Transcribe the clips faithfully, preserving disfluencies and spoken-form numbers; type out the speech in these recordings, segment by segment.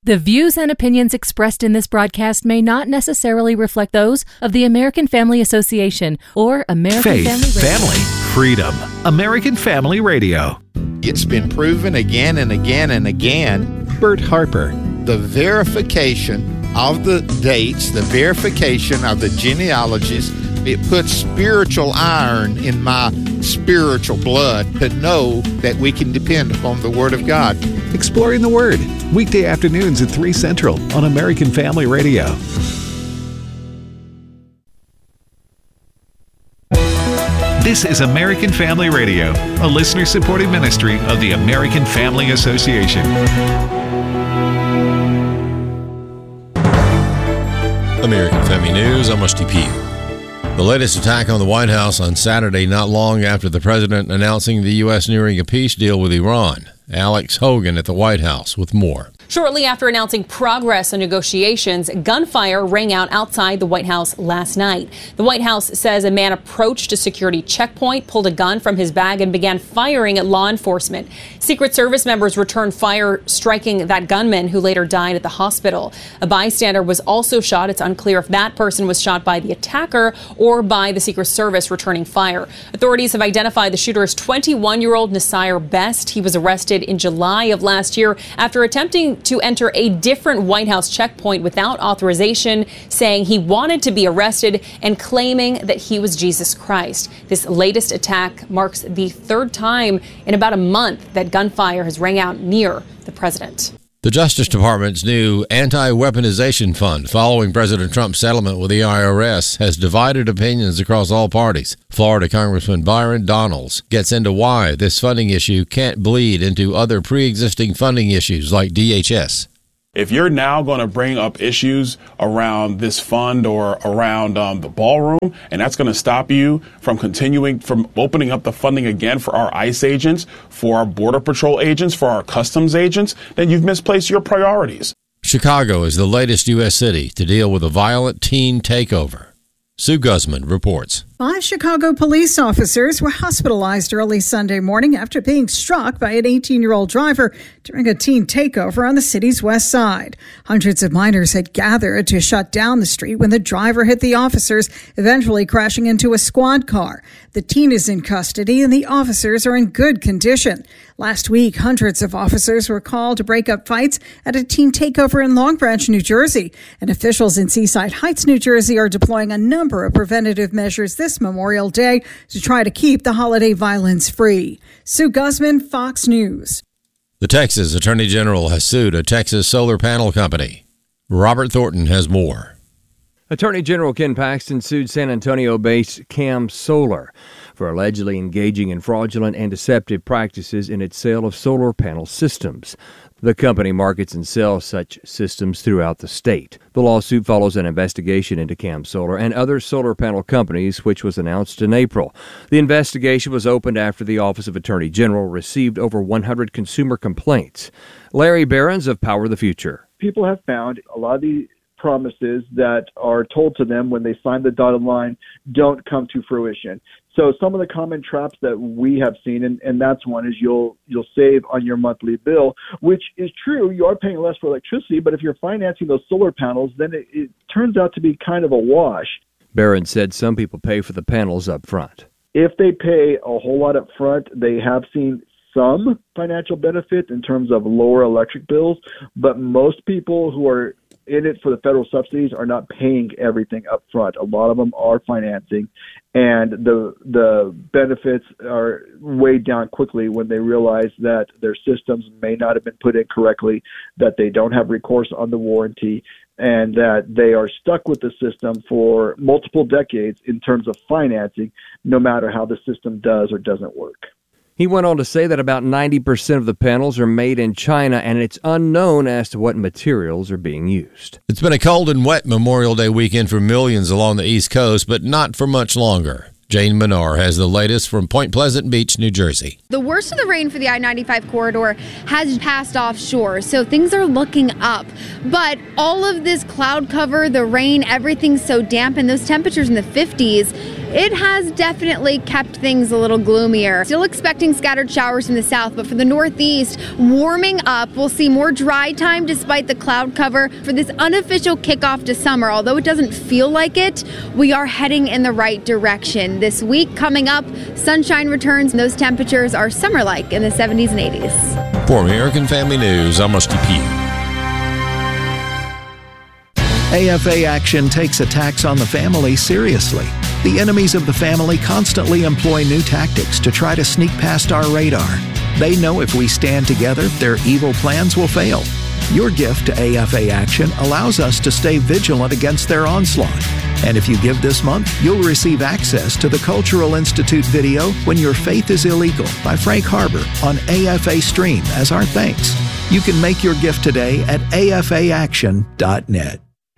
The views and opinions expressed in this broadcast may not necessarily reflect those of the American Family Association or American Faith, Family Radio. family, freedom. American Family Radio. It's been proven again and again and again. Bert Harper. The verification of the dates, the verification of the genealogies, it puts spiritual iron in my spiritual blood to know that we can depend upon the Word of God. Exploring the Word. Weekday afternoons at three Central on American Family Radio. This is American Family Radio, a listener-supported ministry of the American Family Association. American Family News, I'm Rusty Pugh. The latest attack on the White House on Saturday, not long after the president announcing the U S nearing a peace deal with Iran. Alex Hogan at the White House with more. Shortly after announcing progress on negotiations, gunfire rang out outside the White House last night. The White House says a man approached a security checkpoint, pulled a gun from his bag, and began firing at law enforcement. Secret Service members returned fire, striking that gunman, who later died at the hospital. A bystander was also shot. It's unclear if that person was shot by the attacker or by the Secret Service returning fire. Authorities have identified the shooter as twenty-one-year-old Nasir Best. He was arrested in July of last year after attempting to enter a different White House checkpoint without authorization, saying he wanted to be arrested and claiming that he was Jesus Christ. This latest attack marks the third time in about a month that gunfire has rang out near the president. The Justice Department's new anti-weaponization fund following President Trump's settlement with the I R S has divided opinions across all parties. Florida Congressman Byron Donalds gets into why this funding issue can't bleed into other pre-existing funding issues like D H S. If you're now going to bring up issues around this fund or around um, the ballroom, and that's going to stop you from continuing, from opening up the funding again for our ICE agents, for our Border Patrol agents, for our customs agents, then you've misplaced your priorities. Chicago is the latest U S city to deal with a violent teen takeover. Sue Guzman reports. Five Chicago police officers were hospitalized early Sunday morning after being struck by an eighteen-year-old driver during a teen takeover on the city's west side. Hundreds of minors had gathered to shut down the street when the driver hit the officers, eventually crashing into a squad car. The teen is in custody and the officers are in good condition. Last week, hundreds of officers were called to break up fights at a teen takeover in Long Branch, New Jersey. And officials in Seaside Heights, New Jersey are deploying a number of preventative measures this Memorial Day to try to keep the holiday violence free. Sue Guzman, Fox News. The Texas Attorney General has sued a Texas solar panel company. Robert Thornton has more. Attorney General Ken Paxton sued San Antonio-based Cam Solar for allegedly engaging in fraudulent and deceptive practices in its sale of solar panel systems. The company markets and sells such systems throughout the state. The lawsuit follows an investigation into Cam Solar and other solar panel companies, which was announced in April. The investigation was opened after the Office of Attorney General received over one hundred consumer complaints. Larry Behrens of Power the Future. People have found a lot of the promises that are told to them when they sign the dotted line don't come to fruition. So some of the common traps that we have seen, and, and that's one, is you'll you'll save on your monthly bill, which is true. You are paying less for electricity, but if you're financing those solar panels, then it, it turns out to be kind of a wash. Barron said some people pay for the panels up front. If they pay a whole lot up front, they have seen some financial benefit in terms of lower electric bills, but most people who are in it for the federal subsidies are not paying everything up front. A lot of them are financing, and the the benefits are weighed down quickly when they realize that their systems may not have been put in correctly, that they don't have recourse on the warranty, and that they are stuck with the system for multiple decades in terms of financing, no matter how the system does or doesn't work. He went on to say that about ninety percent of the panels are made in China, and it's unknown as to what materials are being used. It's been a cold and wet Memorial Day weekend for millions along the East Coast, but not for much longer. Jane Menard has the latest from Point Pleasant Beach, New Jersey. The worst of the rain for the I ninety-five corridor has passed offshore, so things are looking up. But all of this cloud cover, the rain, everything's so damp, and those temperatures in the fifties, it has definitely kept things a little gloomier. Still expecting scattered showers from the south, but for the northeast, warming up. We'll see more dry time despite the cloud cover for this unofficial kickoff to summer. Although it doesn't feel like it, we are heading in the right direction. This week coming up, sunshine returns and those temperatures are summer-like in the seventies and eighties. For American Family News, I'm Rusty Pugh. A F A Action takes attacks on the family seriously. The enemies of the family constantly employ new tactics to try to sneak past our radar. They know if we stand together, their evil plans will fail. Your gift to A F A Action allows us to stay vigilant against their onslaught. And if you give this month, you'll receive access to the Cultural Institute video When Your Faith is Illegal by Frank Harbor on A F A Stream as our thanks. You can make your gift today at A F A action dot net.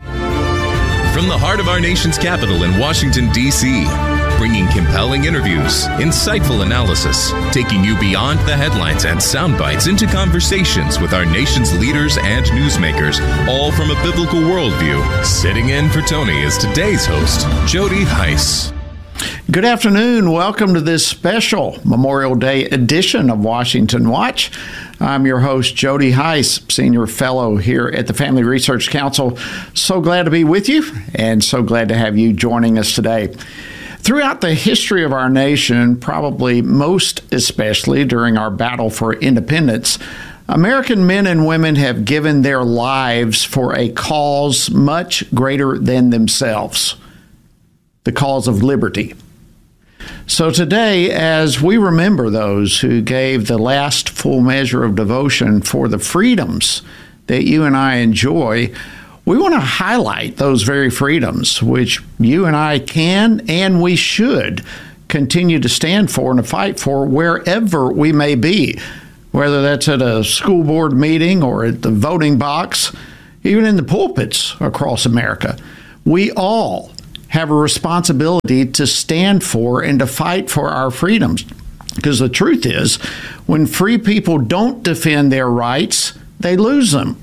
From the heart of our nation's capital in Washington, D C, bringing compelling interviews, insightful analysis, taking you beyond the headlines and sound bites into conversations with our nation's leaders and newsmakers, all from a biblical worldview. Sitting in for Tony is today's host, Jody Heiss. Good afternoon. Welcome to this special Memorial Day edition of Washington Watch. I'm your host, Jody Heiss, Senior Fellow here at the Family Research Council. So glad to be with you and so glad to have you joining us today. Throughout the history of our nation, probably most especially during our battle for independence, American men and women have given their lives for a cause much greater than themselves, the cause of liberty. So today, as we remember those who gave the last full measure of devotion for the freedoms that you and I enjoy, we want to highlight those very freedoms which you and I can and we should continue to stand for and to fight for wherever we may be, whether that's at a school board meeting or at the voting box, even in the pulpits across America. We all have a responsibility to stand for and to fight for our freedoms. Because the truth is, when free people don't defend their rights, they lose them.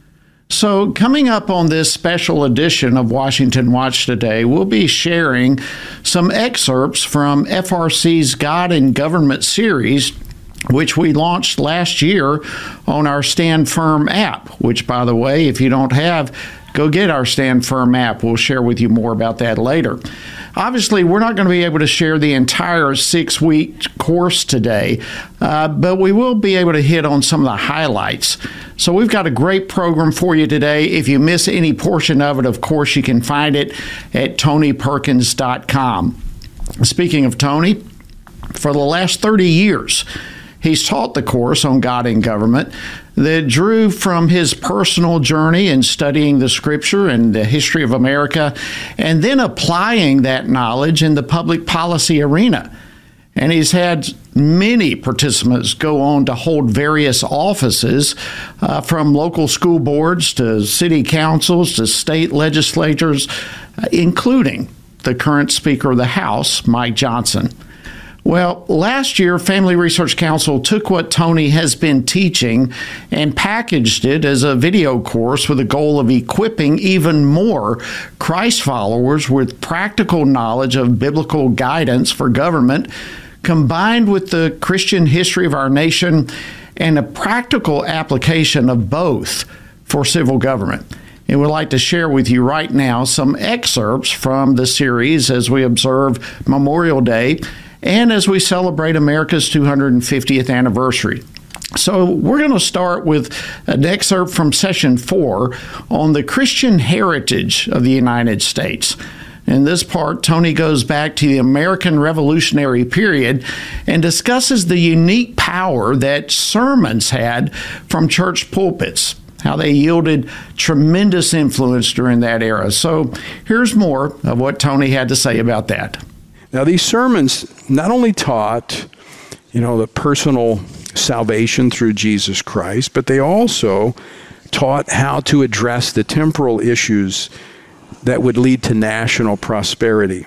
So coming up on this special edition of Washington Watch today, we'll be sharing some excerpts from F R C's God and Government series, which we launched last year on our Stand Firm app, which, by the way, if you don't have, go get our Stand Firm app. We'll share with you more about that later. Obviously, we're not going to be able to share the entire six-week course today, uh, but we will be able to hit on some of the highlights. So we've got a great program for you today. If you miss any portion of it, of course, you can find it at tony perkins dot com. Speaking of Tony, for the last thirty years, he's taught the course on God and Government that drew from his personal journey in studying the Scripture and the history of America, and then applying that knowledge in the public policy arena. And he's had many participants go on to hold various offices, uh, from local school boards to city councils to state legislatures, uh, including the current Speaker of the House, Mike Johnson. Well, last year, Family Research Council took what Tony has been teaching and packaged it as a video course with the goal of equipping even more Christ followers with practical knowledge of biblical guidance for government, combined with the Christian history of our nation and a practical application of both for civil government. And we'd like to share with you right now some excerpts from the series as we observe Memorial Day and as we celebrate America's two hundred fiftieth anniversary. So we're going to start with an excerpt from session four on the Christian heritage of the United States. In this part, Tony goes back to the American Revolutionary period and discusses the unique power that sermons had from church pulpits, how they yielded tremendous influence during that era. So here's more of what Tony had to say about that. Now, these sermons not only taught, you know, the personal salvation through Jesus Christ, but they also taught how to address the temporal issues that would lead to national prosperity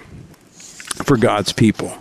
for God's people.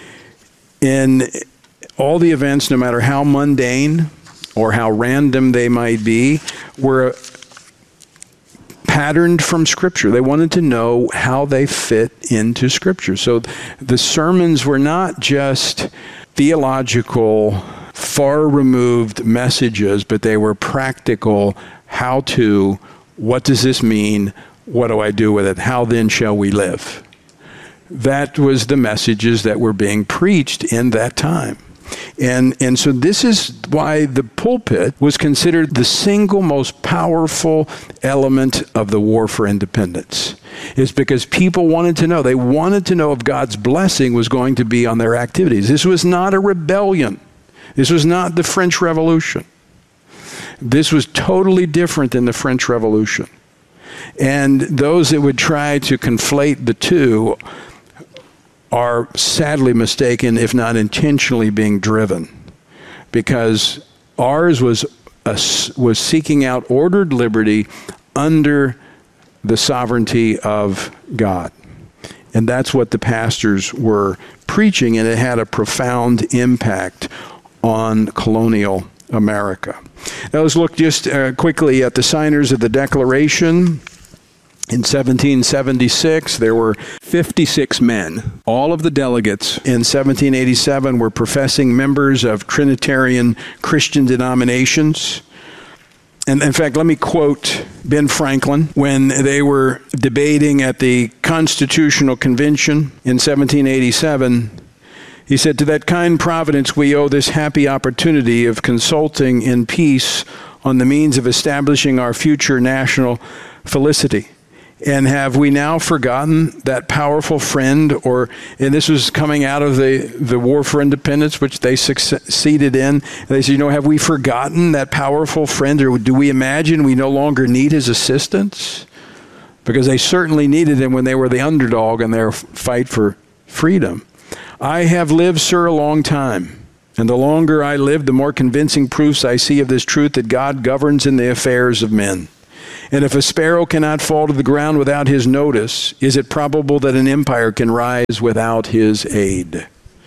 In all the events, no matter how mundane or how random they might be, were patterned from Scripture. They wanted to know how they fit into Scripture. So the sermons were not just theological, far-removed messages, but they were practical, how to, what does this mean, what do I do with it, how then shall we live? That was the messages that were being preached in that time. And and so this is why the pulpit was considered the single most powerful element of the war for independence. It's because people wanted to know. They wanted to know if God's blessing was going to be on their activities. This was not a rebellion. This was not the French Revolution. This was totally different than the French Revolution. And those that would try to conflate the two are sadly mistaken, if not intentionally being driven, because ours was a, was seeking out ordered liberty under the sovereignty of God. And that's what the pastors were preaching, and it had a profound impact on colonial America. Now let's look just uh, quickly at the signers of the Declaration. In seventeen seventy-six, there were fifty-six men. All of the delegates in seventeen eighty-seven were professing members of Trinitarian Christian denominations. And in fact, let me quote Ben Franklin when they were debating at the Constitutional Convention in seventeen eighty-seven. He said, "To that kind Providence we owe this happy opportunity of consulting in peace on the means of establishing our future national felicity. And have we now forgotten that powerful friend?" Or, and this was coming out of the, the War for Independence, which they succeeded in. And they said, you know, have we forgotten that powerful friend? Or do we imagine we no longer need his assistance? Because they certainly needed him when they were the underdog in their fight for freedom. "I have lived, sir, a long time. And the longer I live, the more convincing proofs I see of this truth that God governs in the affairs of men. And if a sparrow cannot fall to the ground without his notice, is it probable that an empire can rise without his aid?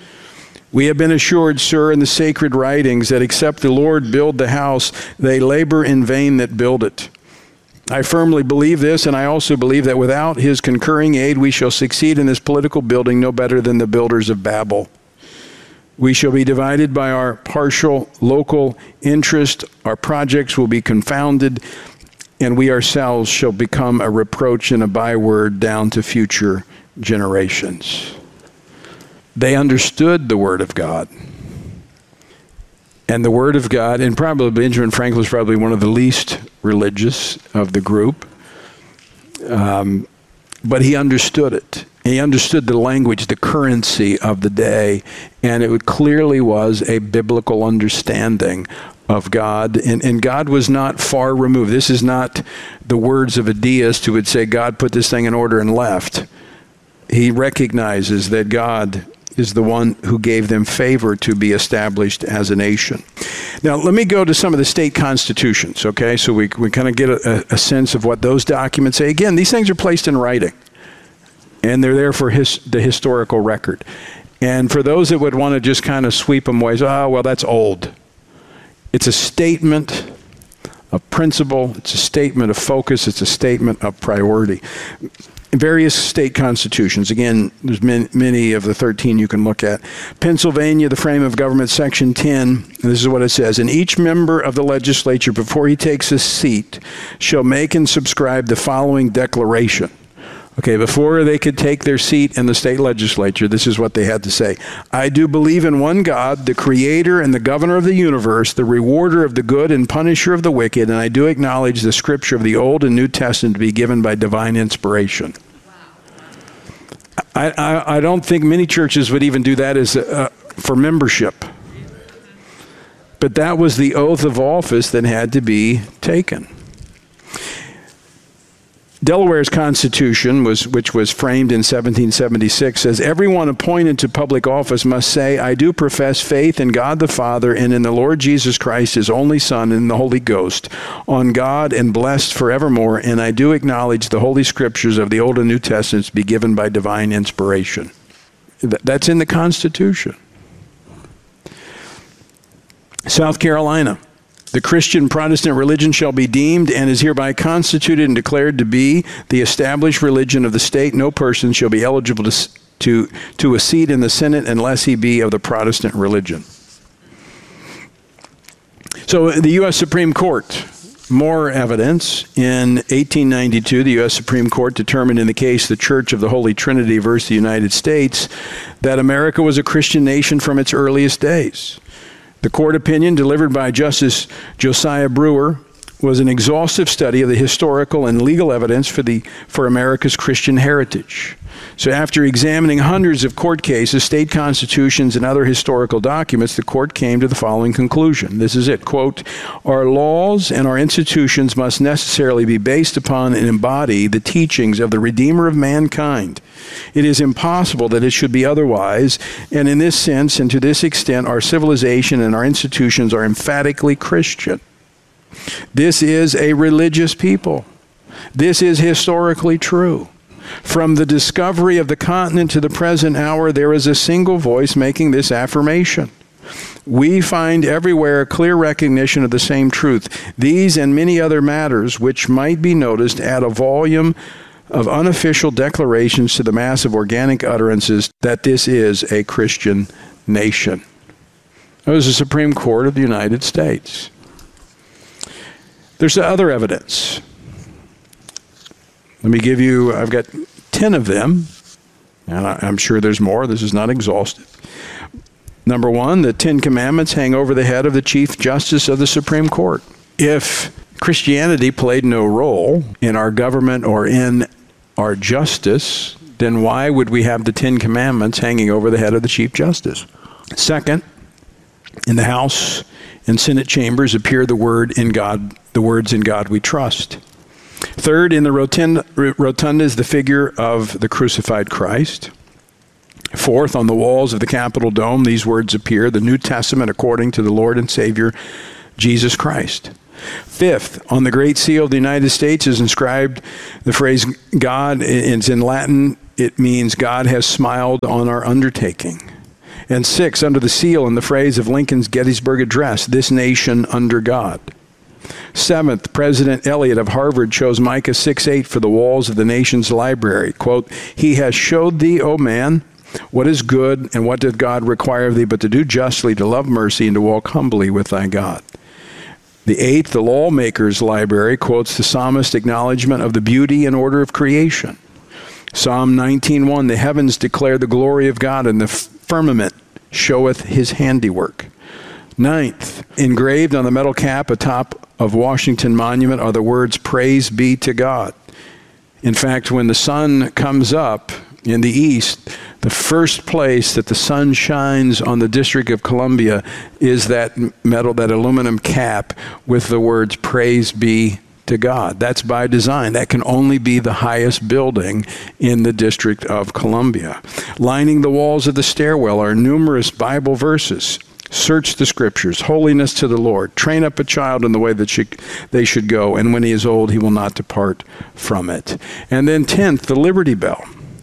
We have been assured, sir, in the sacred writings that except the Lord build the house, they labor in vain that build it. I firmly believe this, and I also believe that without his concurring aid, we shall succeed in this political building no better than the builders of Babel. We shall be divided by our partial local interest. Our projects will be confounded, and we ourselves shall become a reproach and a byword down to future generations." They understood the Word of God. And the Word of God, and probably Benjamin Franklin was probably one of the least religious of the group, um, but he understood it. He understood the language, the currency of the day, and it clearly was a biblical understanding of God, and, and God was not far removed. This is not the words of a deist who would say, God put this thing in order and left. He recognizes that God is the one who gave them favor to be established as a nation. Now, let me go to some of the state constitutions, okay? So we, we kind of get a, a sense of what those documents say. Again, these things are placed in writing, and they're there for his, the historical record. And for those that would want to just kind of sweep them away, oh, well, that's old. It's a statement of principle. It's a statement of focus. It's a statement of priority. In various state constitutions, again, there's many, many of the thirteen you can look at. Pennsylvania, the frame of government, section ten, and this is what it says. "And each member of the legislature, before he takes his seat, shall make and subscribe the following declaration." Okay, before they could take their seat in the state legislature, this is what they had to say. "I do believe in one God, the creator and the governor of the universe, the rewarder of the good and punisher of the wicked, and I do acknowledge the scripture of the Old and New Testament to be given by divine inspiration." I, I, I don't think many churches would even do that as a, uh, for membership. But that was the oath of office that had to be taken. Delaware's Constitution, was, which was framed in seventeen seventy-six, says, "Everyone appointed to public office must say, I do profess faith in God the Father and in the Lord Jesus Christ, his only Son, and in the Holy Ghost, on God and blessed forevermore, and I do acknowledge the Holy Scriptures of the Old and New Testaments be given by divine inspiration." That's in the Constitution. South Carolina. The Christian Protestant religion shall be deemed and is hereby constituted and declared to be the established religion of the state. No person shall be eligible to, to, to a seat in the Senate unless he be of the Protestant religion. So the U S Supreme Court, more evidence. In eighteen ninety-two, the U S Supreme Court determined in the case the Church of the Holy Trinity versus the United States that America was a Christian nation from its earliest days. The court opinion delivered by Justice Josiah Brewer was an exhaustive study of the historical and legal evidence for the for America's Christian heritage. So after examining hundreds of court cases, state constitutions, and other historical documents, the court came to the following conclusion. This is it, quote, "Our laws and our institutions must necessarily be based upon and embody the teachings of the Redeemer of mankind. It is impossible that it should be otherwise, and in this sense and to this extent, our civilization and our institutions are emphatically Christian. This is a religious people. This is historically true. From the discovery of the continent to the present hour, there is a single voice making this affirmation. We find everywhere a clear recognition of the same truth. These and many other matters which might be noticed add a volume of unofficial declarations to the mass of organic utterances that this is a Christian nation." That was the Supreme Court of the United States. There's other evidence. Let me give you, I've got ten of them, and I'm sure there's more. This is not exhaustive. Number one, the Ten Commandments hang over the head of the Chief Justice of the Supreme Court. If Christianity played no role in our government or in our justice, then why would we have the Ten Commandments hanging over the head of the Chief Justice? Second, in the House and Senate chambers appear the word in God, the words "In God we trust." Third, in the rotunda, rotunda is the figure of the crucified Christ. Fourth, on the walls of the Capitol Dome, these words appear, "The New Testament according to the Lord and Savior, Jesus Christ." Fifth, on the Great Seal of the United States is inscribed the phrase God. It's in Latin. It means God has smiled on our undertaking. And sixth, under the seal in the phrase of Lincoln's Gettysburg Address, "This nation under God." Seventh, President Eliot of Harvard chose Micah six eight for the walls of the nation's library. Quote, "He has showed thee, O man, what is good, and what doth God require of thee, but to do justly, to love mercy, and to walk humbly with thy God." The eighth, the Lawmaker's Library, quotes the psalmist's acknowledgement of the beauty and order of creation. Psalm nineteen one, "The heavens declare the glory of God, and the firmament showeth his handiwork." Ninth, engraved on the metal cap atop of Washington Monument are the words, "Praise be to God." In fact, when the sun comes up in the east, the first place that the sun shines on the District of Columbia is that metal, that aluminum cap with the words, "Praise be to God." That's by design. That can only be the highest building in the District of Columbia. Lining the walls of the stairwell are numerous Bible verses. Search the scriptures, holiness to the Lord, train up a child in the way that she, they should go, and when he is old, he will not depart from it. And then tenth, the Liberty Bell,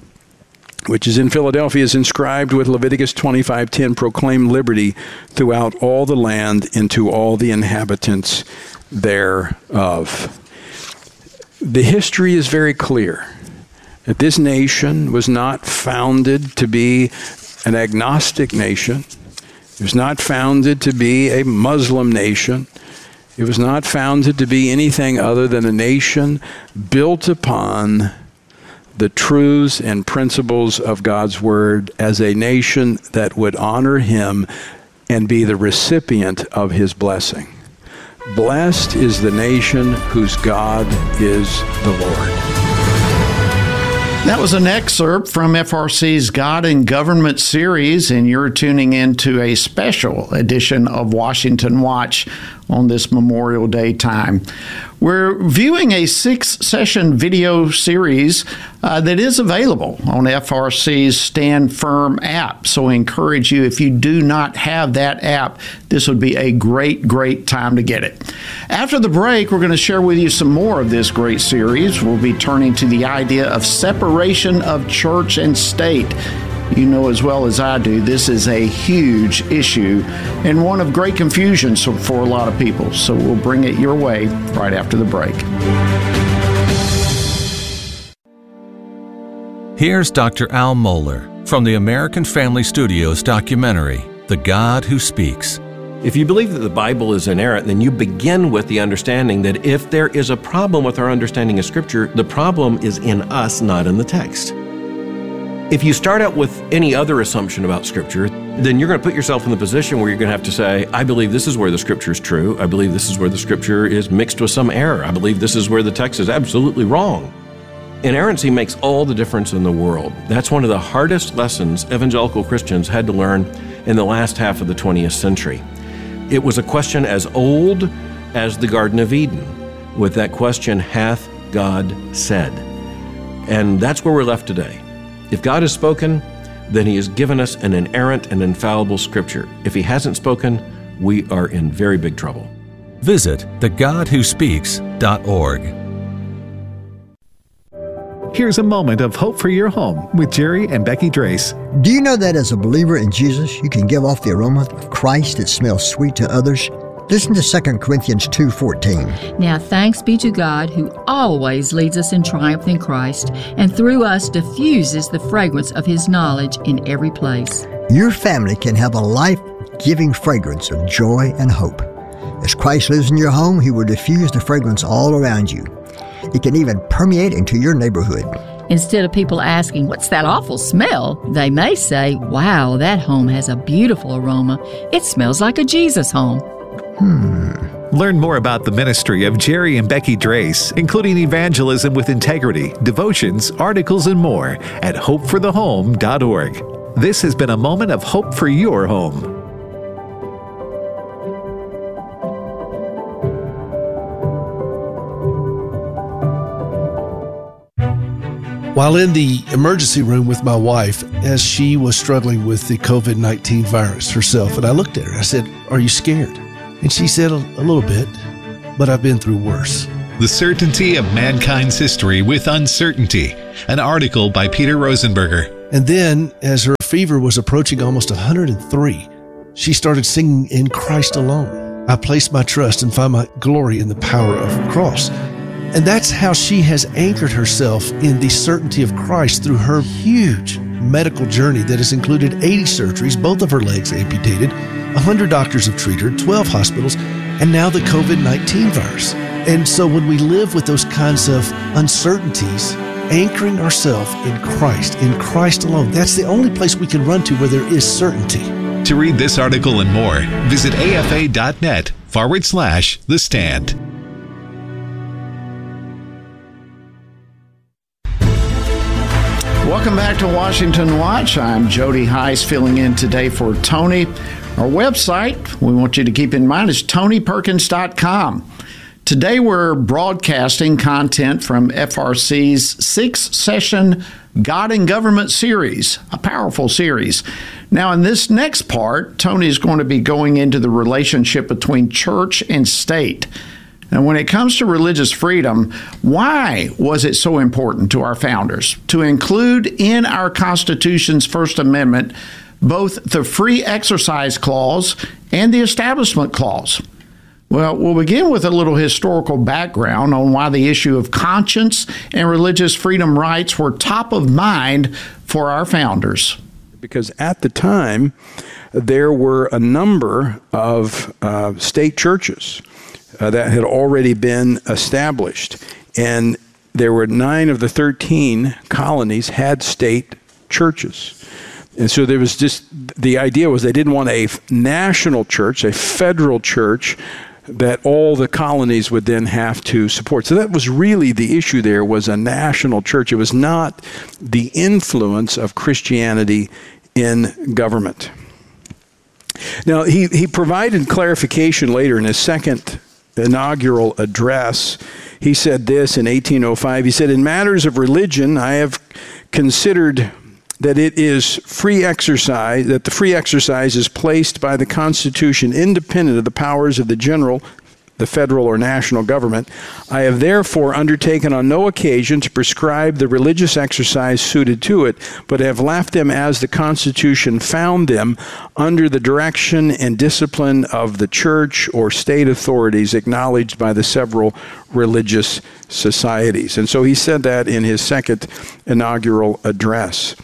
which is in Philadelphia, is inscribed with Leviticus twenty-five ten, "Proclaim liberty throughout all the land and to all the inhabitants thereof." The history is very clear that this nation was not founded to be an agnostic nation. It was not founded to be a Muslim nation. It was not founded to be anything other than a nation built upon the truths and principles of God's Word, as a nation that would honor Him and be the recipient of His blessing. Blessed is the nation whose God is the Lord. That was an excerpt from F R C's God and Government series, and you're tuning into a special edition of Washington Watch on this Memorial Day time. We're viewing a six-session video series uh, that is available on F R C's Stand Firm app. So I encourage you, if you do not have that app, this would be a great, great time to get it. After the break, we're going to share with you some more of this great series. We'll be turning to the idea of separation of church and state. You know as well as I do, this is a huge issue and one of great confusion for a lot of people. So we'll bring it your way right after the break. Here's Doctor Al Mohler from the American Family Studios documentary, The God Who Speaks. If you believe that the Bible is inerrant, then you begin with the understanding that if there is a problem with our understanding of Scripture, the problem is in us, not in the text. If you start out with any other assumption about Scripture, then you're going to put yourself in the position where you're going to have to say, I believe this is where the Scripture is true. I believe this is where the Scripture is mixed with some error. I believe this is where the text is absolutely wrong. Inerrancy makes all the difference in the world. That's one of the hardest lessons evangelical Christians had to learn in the last half of the twentieth century. It was a question as old as the Garden of Eden, with that question, hath God said? And that's where we're left today. If God has spoken, then He has given us an inerrant and infallible Scripture. If He hasn't spoken, we are in very big trouble. Visit the god who speaks dot org. Here's a moment of hope for your home with Jerry and Becky Drace. Do you know that as a believer in Jesus, you can give off the aroma of Christ that smells sweet to others? Listen to Second Corinthians two fourteen. Now thanks be to God who always leads us in triumph in Christ, and through us diffuses the fragrance of His knowledge in every place. Your family can have a life-giving fragrance of joy and hope. As Christ lives in your home, He will diffuse the fragrance all around you. It can even permeate into your neighborhood. Instead of people asking, what's that awful smell? They may say, wow, that home has a beautiful aroma. It smells like a Jesus home. Hmm. Learn more about the ministry of Jerry and Becky Drace, including evangelism with integrity, devotions, articles, and more at hope for the home dot org. This has been a moment of hope for your home. While in the emergency room with my wife, as she was struggling with the covid nineteen virus herself, and I looked at her, I said, are you scared? And she said, a, a little bit, but I've been through worse. The Certainty of Mankind's History with Uncertainty, an article by Peter Rosenberger. And then, as her fever was approaching almost one hundred three, she started singing In Christ Alone. I place my trust and find my glory in the power of the cross. And that's how she has anchored herself in the certainty of Christ through her huge medical journey that has included eighty surgeries, both of her legs amputated, one hundred doctors have treated her, twelve hospitals, and now the covid nineteen virus. And so when we live with those kinds of uncertainties, anchoring ourselves in Christ, in Christ alone, that's the only place we can run to where there is certainty. To read this article and more, visit afa.net forward slash the stand. Welcome back to Washington Watch. I'm Jody Heiss filling in today for Tony. Our website, we want you to keep in mind, is tony perkins dot com. Today we're broadcasting content from F R C's six-session God and Government series, a powerful series. Now, in this next part, Tony is going to be going into the relationship between church and state. And when it comes to religious freedom, why was it so important to our founders to include in our Constitution's First Amendment both the Free Exercise Clause and the Establishment Clause? Well, we'll begin with a little historical background on why the issue of conscience and religious freedom rights were top of mind for our founders. Because at the time, there were a number of uh, state churches Uh, that had already been established. And there were nine of the thirteen colonies had state churches. And so there was just, the idea was they didn't want a national church, a federal church that all the colonies would then have to support. So that was really the issue there, was a national church. It was not the influence of Christianity in government. Now, he, he provided clarification later in his second inaugural address. He said this in eighteen oh five. He said, in matters of religion, I have considered that it is free exercise, that the free exercise is placed by the Constitution independent of the powers of the general, the federal or national government. I have therefore undertaken on no occasion to prescribe the religious exercise suited to it, but have left them as the Constitution found them, under the direction and discipline of the church or state authorities acknowledged by the several religious societies. And so he said that in his second inaugural address.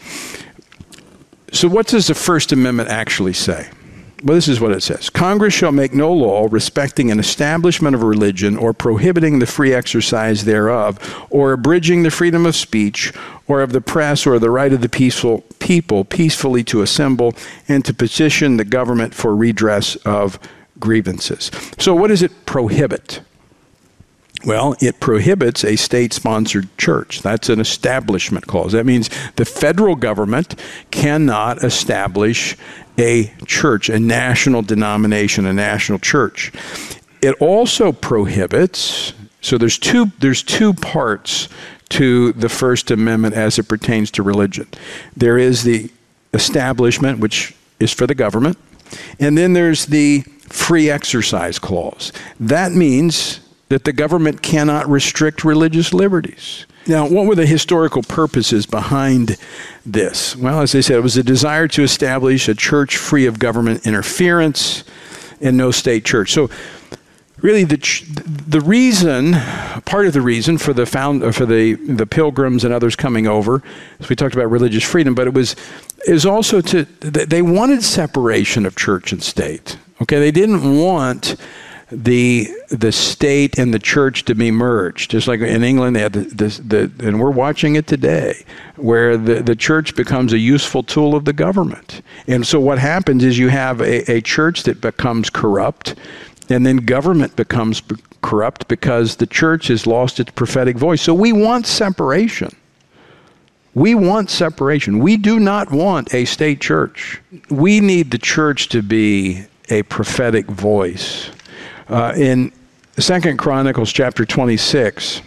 So what does the First Amendment actually say? Well, this is what it says. Congress shall make no law respecting an establishment of a religion or prohibiting the free exercise thereof, or abridging the freedom of speech or of the press or the right of the peaceful people peacefully to assemble and to petition the government for redress of grievances. So what does it prohibit? Well, it prohibits a state-sponsored church. That's an establishment clause. That means the federal government cannot establish a church, a national denomination, a national church. It also prohibits, so there's two, there's two parts to the First Amendment as it pertains to religion. There is the establishment, which is for the government, and then there's the free exercise clause. That means that the government cannot restrict religious liberties. Now, what were the historical purposes behind this? Well, as I said, it was a desire to establish a church free of government interference and no state church. So really the the reason, part of the reason for the found for the the pilgrims and others coming over, as we talked about religious freedom, but it was is also to they wanted separation of church and state. Okay, they didn't want the the state and the church to be merged. Just like in England, they had the, the, the and we're watching it today, where the, the church becomes a useful tool of the government. And so what happens is you have a, a church that becomes corrupt, and then government becomes b- corrupt because the church has lost its prophetic voice. So we want separation. We want separation. We do not want a state church. We need the church to be a prophetic voice. Uh, in Second Chronicles chapter twenty-six,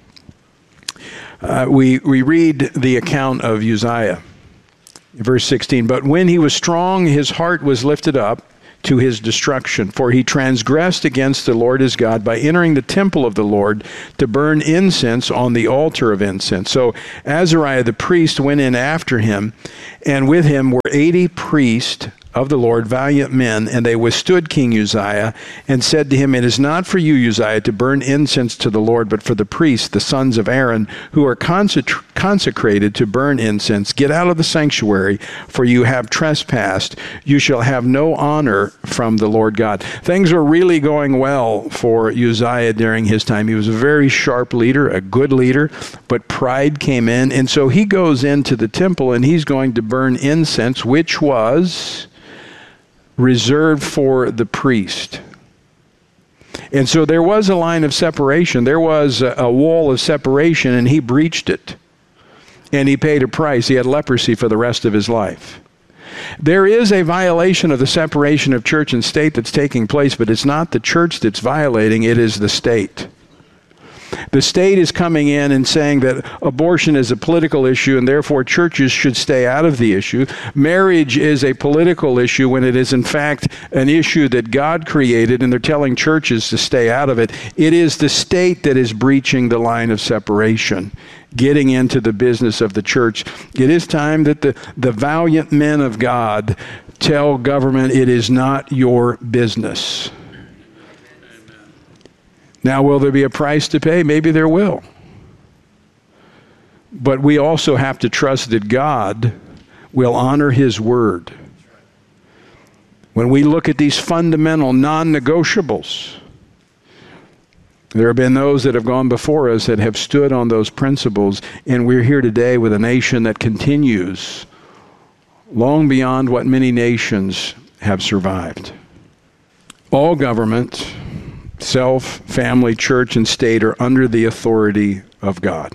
uh, we we read the account of Uzziah, verse sixteen. But when he was strong, his heart was lifted up to his destruction, for he transgressed against the Lord his God by entering the temple of the Lord to burn incense on the altar of incense. So Azariah the priest went in after him, and with him were eighty priests of the Lord, valiant men, and they withstood King Uzziah and said to him, "It is not for you, Uzziah, to burn incense to the Lord, but for the priests, the sons of Aaron, who are consec- consecrated to burn incense. Get out of the sanctuary, for you have trespassed. You shall have no honor from the Lord God." Things were really going well for Uzziah during his time. He was a very sharp leader, a good leader, but pride came in, and so he goes into the temple and he's going to burn incense, which was reserved for the priest. And so there was a line of separation. There was a, a wall of separation, and he breached it. And he paid a price. He had leprosy for the rest of his life. There is a violation of the separation of church and state that's taking place, but it's not the church that's violating, it is the state. The state is coming in and saying that abortion is a political issue and therefore churches should stay out of the issue. Marriage is a political issue when it is in fact an issue that God created, and they're telling churches to stay out of it. It is the state that is breaching the line of separation, getting into the business of the church. It is time that the, the valiant men of God tell government it is not your business. Now, will there be a price to pay? Maybe there will. But we also have to trust that God will honor his word. When we look at these fundamental non-negotiables, there have been those that have gone before us that have stood on those principles, and we're here today with a nation that continues long beyond what many nations have survived. All government, self, family, church, and state are under the authority of God.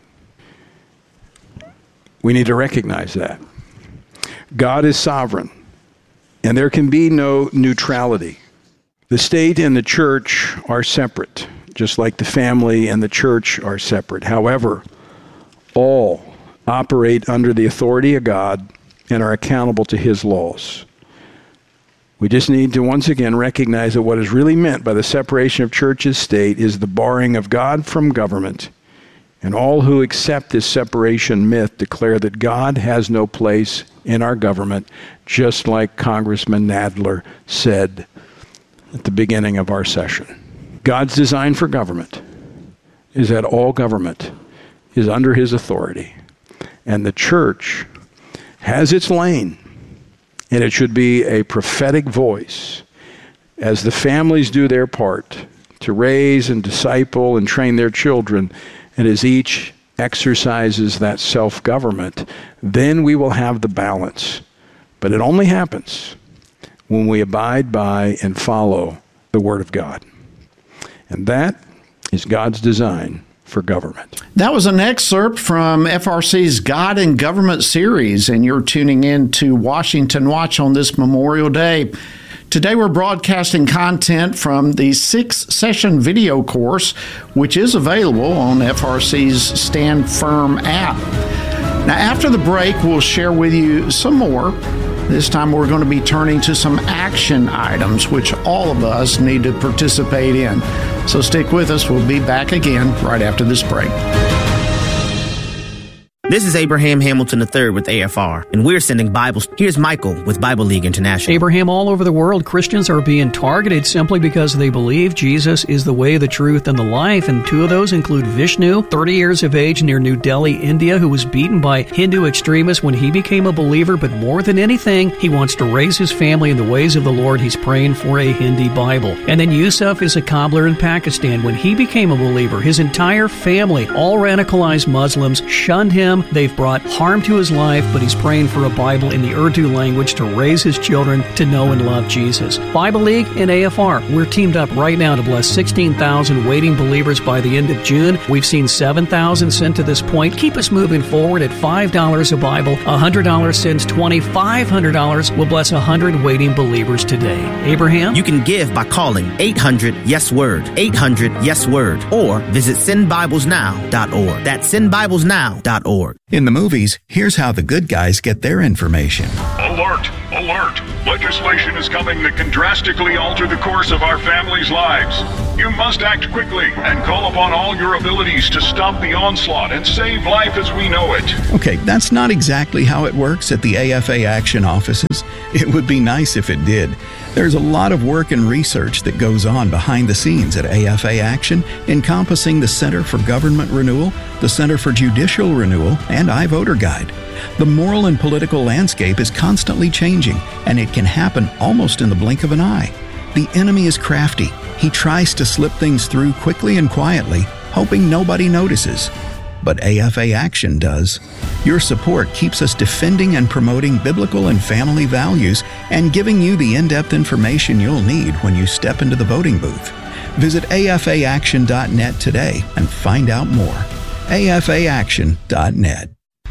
We need to recognize that. God is sovereign, and there can be no neutrality. The state and the church are separate, just like the family and the church are separate. However, all operate under the authority of God and are accountable to his laws. We just need to once again recognize that what is really meant by the separation of church and state is the barring of God from government. And all who accept this separation myth declare that God has no place in our government, just like Congressman Nadler said at the beginning of our session. God's design for government is that all government is under his authority, and the church has its lane, and it should be a prophetic voice as the families do their part to raise and disciple and train their children, and as each exercises that self-government, then we will have the balance. But it only happens when we abide by and follow the Word of God. And that is God's design for government. That was an excerpt from F R C's God and Government series, and you're tuning in to Washington Watch on this Memorial Day. Today we're broadcasting content from the six-session video course, which is available on F R C's Stand Firm app. Now, after the break, we'll share with you some more. This time we're going to be turning to some action items, which all of us need to participate in. So stick with us. We'll be back again right after this break. This is Abraham Hamilton the third with A F R, and we're sending Bibles. Here's Michael with Bible League International. Abraham, all over the world, Christians are being targeted simply because they believe Jesus is the way, the truth, and the life, and two of those include Vishnu, thirty years of age near New Delhi, India, who was beaten by Hindu extremists when he became a believer, but more than anything, he wants to raise his family in the ways of the Lord. He's praying for a Hindi Bible. And then Yusuf is a cobbler in Pakistan. When he became a believer, his entire family, all radicalized Muslims, shunned him. They've brought harm to his life, but he's praying for a Bible in the Urdu language to raise his children to know and love Jesus. Bible League and A F R, we're teamed up right now to bless sixteen thousand waiting believers by the end of June. We've seen seven thousand sent to this point. Keep us moving forward at five dollars a Bible. one hundred dollars sends twenty. five hundred dollars will bless one hundred waiting believers today. Abraham? You can give by calling eight hundred yes word, eight hundred yes word, or visit send bibles now dot org. That's send bibles now dot org. In the movies, here's how the good guys get their information. Alert! Alert! Legislation is coming that can drastically alter the course of our families' lives. You must act quickly and call upon all your abilities to stop the onslaught and save life as we know it. Okay, that's not exactly how it works at the A F A Action offices. It would be nice if it did. There's a lot of work and research that goes on behind the scenes at A F A Action, encompassing the Center for Government Renewal, the Center for Judicial Renewal, and iVoter Guide. The moral and political landscape is constantly changing, and it can happen almost in the blink of an eye. The enemy is crafty. He tries to slip things through quickly and quietly, hoping nobody notices. But A F A Action does. Your support keeps us defending and promoting biblical and family values and giving you the in-depth information you'll need when you step into the voting booth. Visit A F A action dot net today and find out more. A F A action dot net.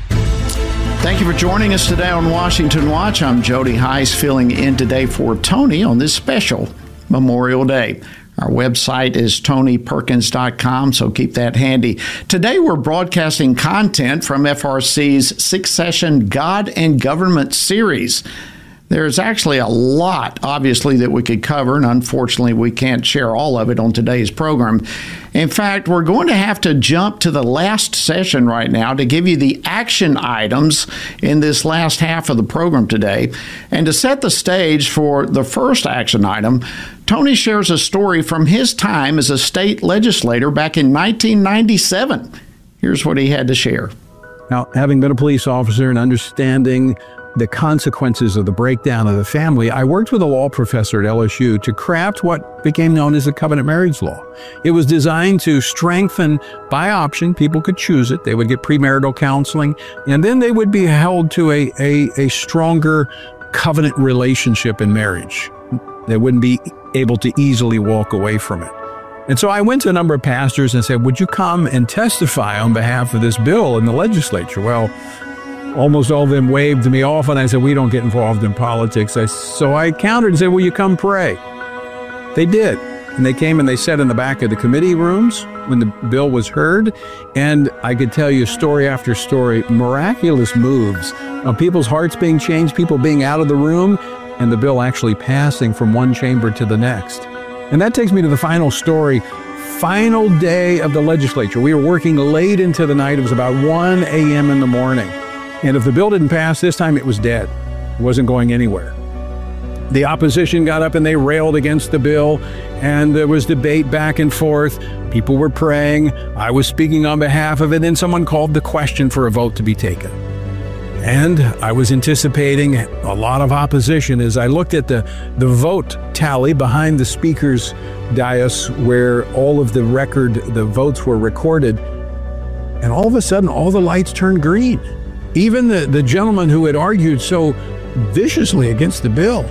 Thank you for joining us today on Washington Watch. I'm Jody Heiss, filling in today for Tony on this special Memorial Day. Our website is tony perkins dot com, so keep that handy. Today we're broadcasting content from F R C's six-session God and Government series. There's actually a lot, obviously, that we could cover, and unfortunately we can't share all of it on today's program. In fact, we're going to have to jump to the last session right now to give you the action items in this last half of the program today. And to set the stage for the first action item, Tony shares a story from his time as a state legislator back in nineteen ninety-seven. Here's what he had to share. Now, having been a police officer and understanding the consequences of the breakdown of the family, I worked with a law professor at L S U to craft what became known as the covenant marriage law. It was designed to strengthen by option. People could choose it. They would get premarital counseling, and then they would be held to a, a, a stronger covenant relationship in marriage. They wouldn't be able to easily walk away from it. And so I went to a number of pastors and said, would you come and testify on behalf of this bill in the legislature? Well, almost all of them waved me off, and I said, we don't get involved in politics. I, so I countered and said, will you come pray? They did. And they came and they sat in the back of the committee rooms when the bill was heard. And I could tell you story after story, miraculous moves of people's hearts being changed, people being out of the room and the bill actually passing from one chamber to the next. And that takes me to the final story. Final day of the legislature. We were working late into the night. It was about one a.m. in the morning. And if the bill didn't pass this time, it was dead. It wasn't going anywhere. The opposition got up and they railed against the bill, and there was debate back and forth. People were praying. I was speaking on behalf of it, and someone called the question for a vote to be taken. And I was anticipating a lot of opposition as I looked at the, the vote tally behind the speaker's dais where all of the record, the votes were recorded. And all of a sudden, all the lights turned green. Even the, the gentleman who had argued so viciously against the bill.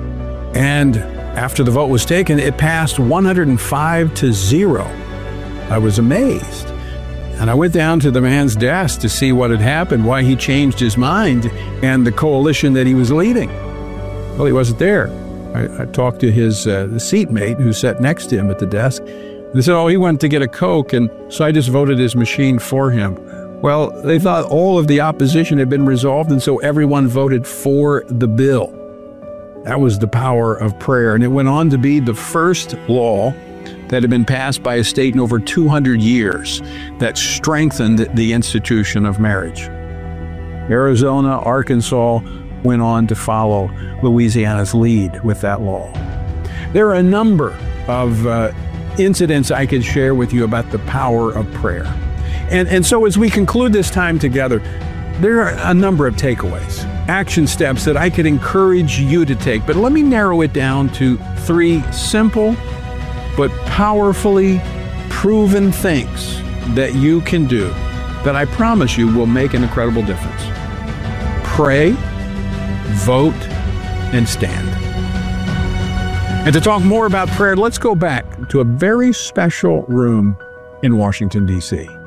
And after the vote was taken, it passed one hundred five to zero. I was amazed. And I went down to the man's desk to see what had happened, why he changed his mind, and the coalition that he was leading. Well, he wasn't there. I, I talked to his uh, seatmate who sat next to him at the desk. They said, oh, he went to get a Coke, and so I just voted his machine for him. Well, they thought all of the opposition had been resolved, and so everyone voted for the bill. That was the power of prayer, and it went on to be the first law that had been passed by a state in over two hundred years that strengthened the institution of marriage. Arizona, Arkansas went on to follow Louisiana's lead with that law. There are a number of uh, incidents I could share with you about the power of prayer. And, and so as we conclude this time together, there are a number of takeaways, action steps that I could encourage you to take. But let me narrow it down to three simple but powerfully proven things that you can do that I promise you will make an incredible difference. Pray, vote, and stand. And to talk more about prayer, let's go back to a very special room in Washington, D C